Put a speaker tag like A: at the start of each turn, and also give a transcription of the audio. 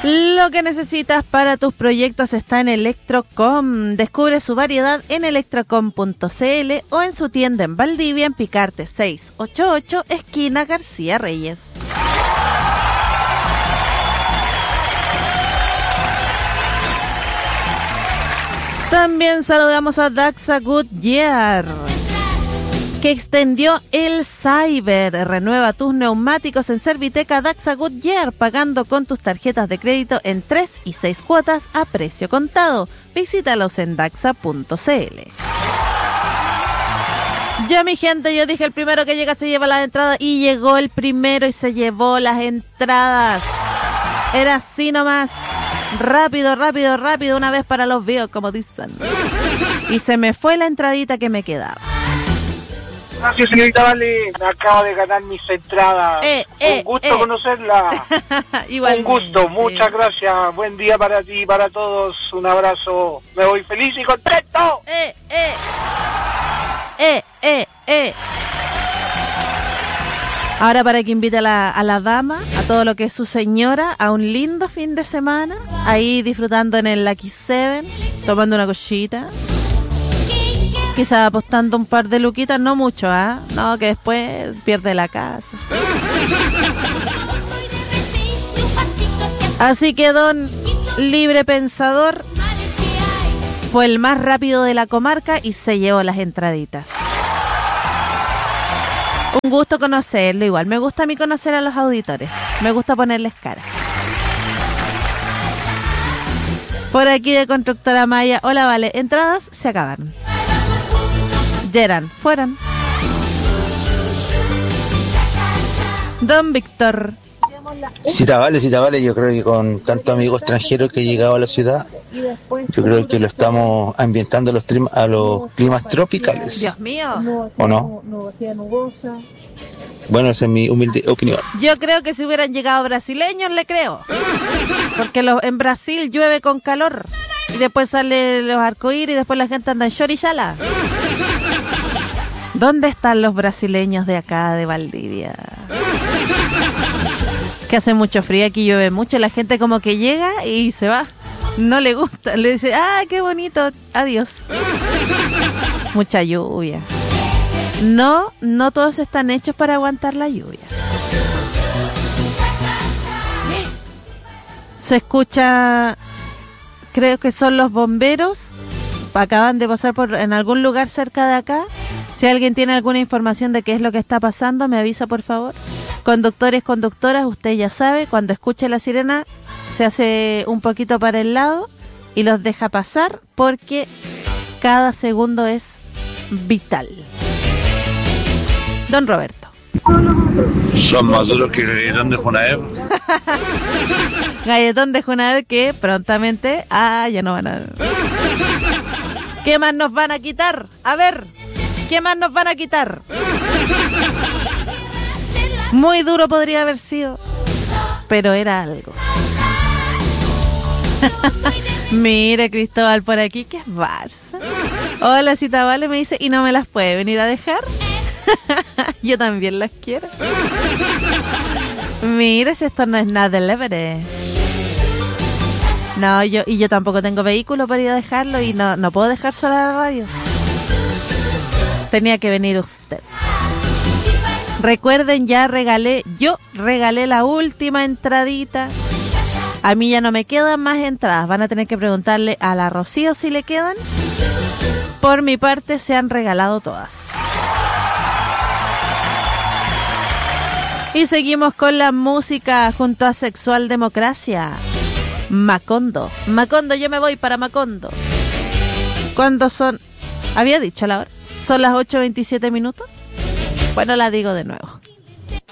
A: Lo que necesitas para tus proyectos está en Electrocom. Descubre su variedad en electrocom.cl o en su tienda en Valdivia, en Picarte 688, esquina García Reyes. También saludamos a Daxa Goodyear, que extendió el Cyber. Renueva tus neumáticos en Serviteca Daxa Goodyear, pagando con tus tarjetas de crédito en 3 y 6 cuotas a precio contado. Visítalos en daxa.cl. Ya, mi gente, yo dije el primero que llega se lleva las entradas, y llegó el primero y se llevó las entradas. Era así nomás. Rápido, rápido, rápido, una vez para los vivos, como dicen. Y se me fue la entradita que me quedaba.
B: Gracias, señorita Vale, me acabo de ganar mis entradas. Un gusto conocerla. Un gusto, muchas gracias. Buen día para ti y para todos. Un abrazo. Me voy feliz y contento.
A: Ahora, para que invite a la dama, a todo lo que es su señora, a un lindo fin de semana, ahí disfrutando en el Lucky 7, tomando una cochita. Quizás apostando un par de luquitas, no mucho, ¿ah? No, que después pierde la casa. Así que don Libre Pensador fue el más rápido de la comarca y se llevó las entraditas. Un gusto conocerlo, igual me gusta a mí conocer a los auditores, me gusta ponerles cara. Por aquí de Constructora Maya, hola Vale, entradas se acabaron. Yeran, fueran. Don Víctor.
C: Cita vale, yo creo que con tanto amigo extranjero que ha llegado a la ciudad, yo creo que lo estamos ambientando a los climas tropicales.
A: Dios mío.
C: ¿O no? Bueno, esa es mi humilde opinión.
A: Yo creo que si hubieran llegado brasileños, le creo. Porque en Brasil llueve con calor. Y después salen los arcoíris y después la gente anda en short y chala. ¿Dónde están los brasileños de acá, de Valdivia? Que hace mucho frío, aquí llueve mucho, la gente como que llega y se va. No le gusta, le dice, qué bonito, adiós. Mucha lluvia. No todos están hechos para aguantar la lluvia. Se escucha, creo que son los bomberos, acaban de pasar en algún lugar cerca de acá. Si alguien tiene alguna información de qué es lo que está pasando, me avisa, por favor. Conductores, conductoras, usted ya sabe, cuando escuche la sirena, se hace un poquito para el lado y los deja pasar, porque cada segundo es vital. Don Roberto.
D: Son más duros que el galletón de Junaev.
A: Galletón de Junaev que prontamente... ya no van a... ¿Qué más nos van a quitar? A ver, ¿qué más nos van a quitar? Muy duro podría haber sido, pero era algo. Mire, Cristóbal por aquí, que es Barça. Hola, Cita Vale, me dice, ¿y no me las puede venir a dejar? Yo también las quiero. Mire, si esto no es nada delivery. No, yo tampoco tengo vehículo para ir a dejarlo y no puedo dejar sola la radio. Tenía que venir usted. Recuerden, yo regalé la última entradita. A mí ya no me quedan más entradas. Van a tener que preguntarle a la Rocío si le quedan. Por mi parte, se han regalado todas. Y seguimos con la música junto a Sexual Democracia. Macondo, yo me voy para Macondo. ¿Cuándo son? Había dicho la hora. ¿Son las 8:27 minutos? Bueno, la digo de nuevo.